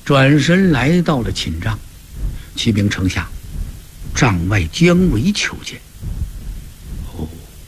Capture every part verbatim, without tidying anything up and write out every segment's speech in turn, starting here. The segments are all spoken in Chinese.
转身来到了寝帐。启禀丞相，帐外姜维求见。哦，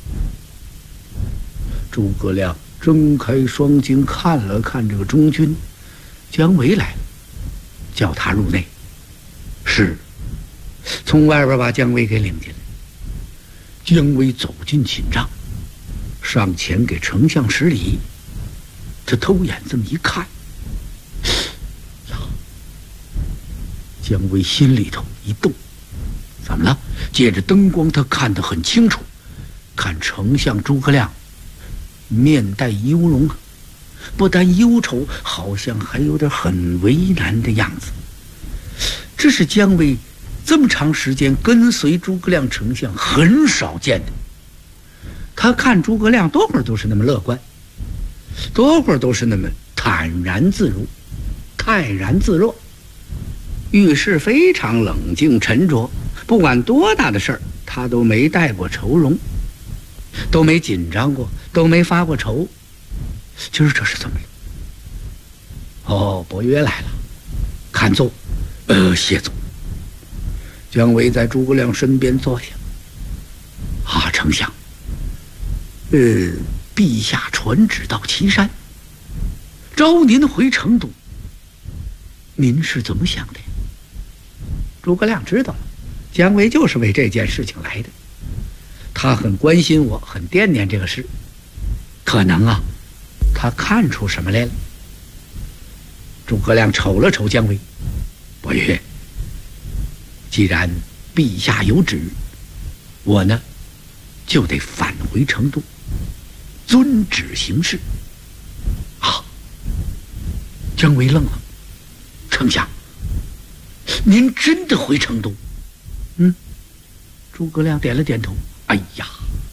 诸葛亮睁开双睛看了看这个中军，姜维来了，叫他入内。是，从外边把姜维给领进来。姜维走进寝帐，上前给丞相施礼。他偷眼这么一看，呀，姜维心里头一动，怎么了？借着灯光，他看得很清楚，看丞相诸葛亮面带忧容，不但忧愁，好像还有点很为难的样子。这是姜维这么长时间跟随诸葛亮丞相很少见的。他看诸葛亮多会儿都是那么乐观，多会儿都是那么坦然自如、泰然自若，遇事非常冷静沉着，不管多大的事儿，他都没带过愁容，都没紧张过，都没发过愁。今儿这是怎么了？哦，伯约来了，看奏。呃，谢总。姜维在诸葛亮身边坐下。啊，丞相，呃，陛下传旨到岐山，召您回成都，您是怎么想的？诸葛亮知道了，姜维就是为这件事情来的，他很关心我，很惦念这个事。可能啊，他看出什么来了。诸葛亮瞅了瞅姜维，伯约，既然陛下有旨，我呢就得返回成都，遵旨行事。啊！姜维愣了，丞相，您真的回成都？嗯，诸葛亮点了点头。哎呀！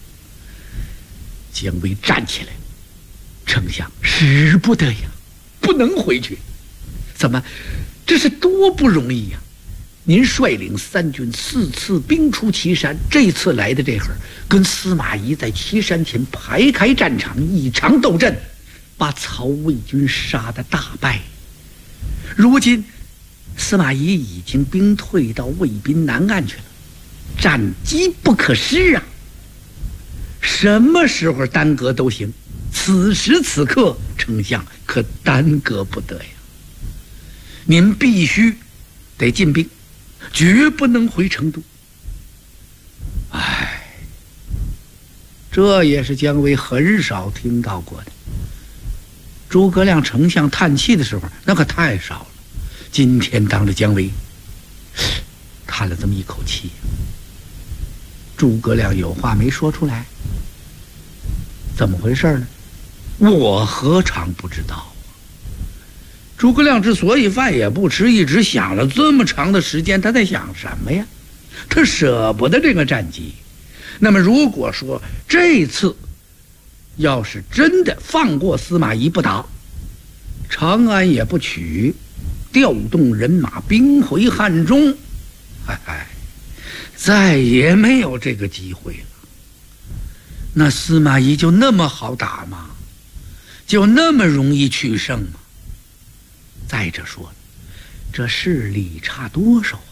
姜维站起来，丞相，使不得呀，不能回去。怎么？这是多不容易呀！您率领三军四次兵出岐山，这次来的这会儿，跟司马懿在岐山前排开战场，一场斗阵，把曹魏军杀得大败。如今司马懿已经兵退到魏滨南岸去了，战机不可失啊！什么时候耽搁都行，此时此刻，丞相可耽搁不得呀！您必须得进兵，绝不能回成都。唉，这也是姜维很少听到过的。诸葛亮丞相叹气的时候，那可太少了。今天当着姜维叹了这么一口气，诸葛亮有话没说出来，怎么回事呢？我何尝不知道？诸葛亮之所以饭也不吃，一直想了这么长的时间，他在想什么呀？他舍不得这个战机。那么如果说这次要是真的放过司马懿不打，长安也不取，调动人马兵回汉中，哎哎，再也没有这个机会了。那司马懿就那么好打吗？就那么容易取胜吗？再者说了，这势力差多少啊？